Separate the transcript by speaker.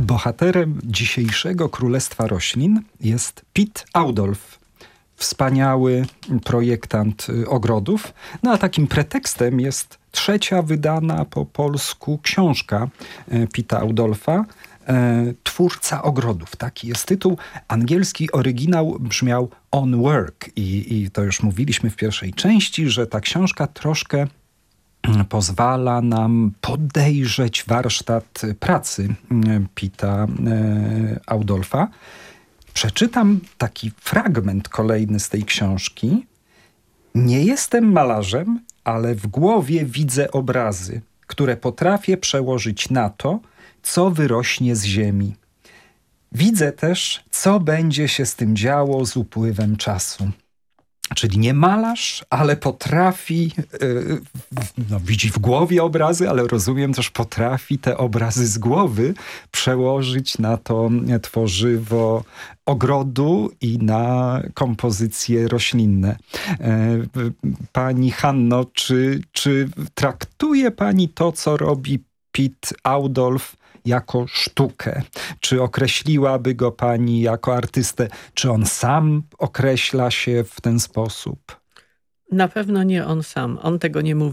Speaker 1: Bohaterem dzisiejszego Królestwa Roślin jest Piet Oudolf, wspaniały projektant ogrodów. No a takim pretekstem jest trzecia wydana po polsku książka Pieta Oudolfa, Twórca ogrodów. Taki jest tytuł. Angielski oryginał brzmiał On Work i to już mówiliśmy w pierwszej części, że ta książka troszkę pozwala nam podejrzeć warsztat pracy Pieta Oudolfa. Przeczytam taki fragment kolejny z tej książki. Nie jestem malarzem, ale w głowie widzę obrazy, które potrafię przełożyć na to, co wyrośnie z ziemi. Widzę też, co będzie się z tym działo z upływem czasu. Czyli nie malarz, ale potrafi, widzi w głowie obrazy, ale rozumiem też potrafi te obrazy z głowy przełożyć na to tworzywo ogrodu i na kompozycje roślinne. Pani Hanno, czy traktuje pani to, co robi Piet Oudolf jako sztukę? Czy określiłaby go pani jako artystę? Czy on sam określa się w ten sposób?
Speaker 2: Na pewno nie on sam. On tego nie mówi.